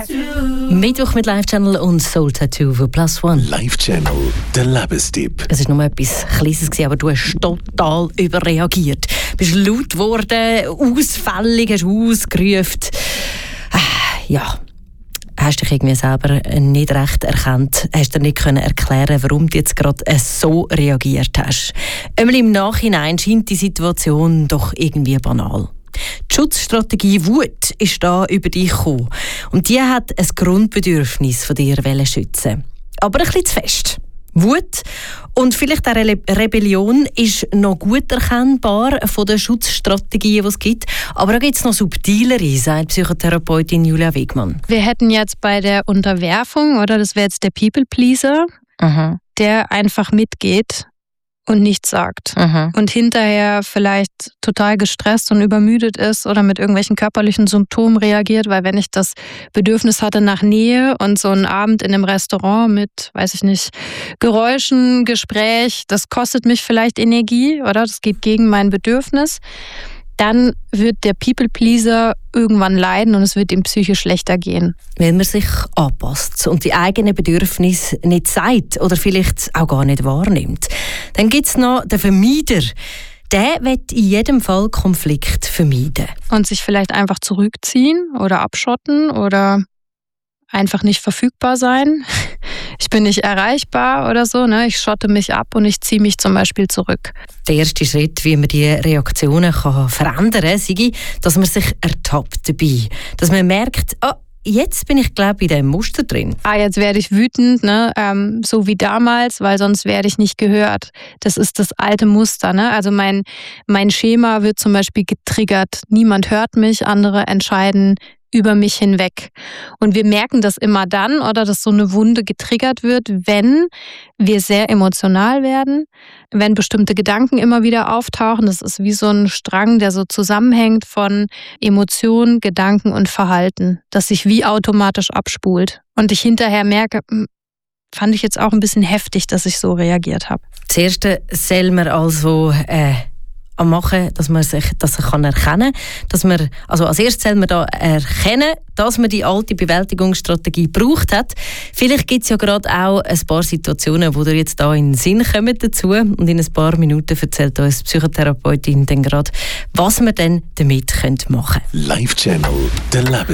Mittwoch mit Live Channel und Soul Tattoo von Plus One. Live Channel, der Lebenstipp. Es war nur etwas Kleines, aber du hast total überreagiert. Du bist laut geworden, ausfällig, hast ausgerufen. Ja, hast dich irgendwie selber nicht recht erkannt, hast dir nicht erklären, warum du jetzt gerade so reagiert hast. Einmal im Nachhinein scheint die Situation doch irgendwie banal. Die Schutzstrategie Wut ist da über dich gekommen. Und die hat ein Grundbedürfnis von dir schützen. Aber ein bisschen zu fest. Wut und vielleicht auch Rebellion ist noch gut erkennbar von den Schutzstrategien, die es gibt. Aber da gibt es noch subtilere, sagt Psychotherapeutin Julia Wegmann. Wir hätten jetzt bei der Unterwerfung, oder das wäre jetzt der People-Pleaser, der einfach mitgeht und nichts sagt. Und hinterher vielleicht total gestresst und übermüdet ist oder mit irgendwelchen körperlichen Symptomen reagiert, weil wenn ich das Bedürfnis hatte nach Nähe und so einen Abend in einem Restaurant mit, weiß ich nicht, Geräuschen, Gespräch, das kostet mich vielleicht Energie, oder? Das geht gegen mein Bedürfnis. Dann wird der People-Pleaser irgendwann leiden und es wird ihm psychisch schlechter gehen. Wenn man sich anpasst und die eigenen Bedürfnisse nicht sagt oder vielleicht auch gar nicht wahrnimmt. Dann gibt es noch den Vermeider. Der will in jedem Fall Konflikt vermeiden. Und sich vielleicht einfach zurückziehen oder abschotten oder einfach nicht verfügbar sein. Ich bin nicht erreichbar oder so, ne? Ich schotte mich ab und ich ziehe mich zum Beispiel zurück. Der erste Schritt, wie man die Reaktionen verändern kann, sei, dass man sich ertappt dabei. Dass man merkt, jetzt bin ich, glaube ich, in diesem Muster drin. Jetzt werde ich wütend, ne? So wie damals, weil sonst werde ich nicht gehört. Das ist das alte Muster. Ne? Also mein Schema wird zum Beispiel getriggert. Niemand hört mich, andere entscheiden über mich hinweg. Und wir merken das immer dann, oder dass so eine Wunde getriggert wird, wenn wir sehr emotional werden, wenn bestimmte Gedanken immer wieder auftauchen. Das ist wie so ein Strang, der so zusammenhängt von Emotionen, Gedanken und Verhalten, das sich wie automatisch abspult. Und ich hinterher merke, fand ich jetzt auch ein bisschen heftig, dass ich so reagiert habe. Das Erste soll man also machen, dass man sich erkennen kann. Dass man, also als erstes soll man da erkennen, dass man die alte Bewältigungsstrategie gebraucht hat. Vielleicht gibt es ja gerade auch ein paar Situationen, wo dir jetzt da in den Sinn kommen dazu. Und in ein paar Minuten erzählt uns die Psychotherapeutin dann gerade, was wir denn damit machen können. Live Channel, der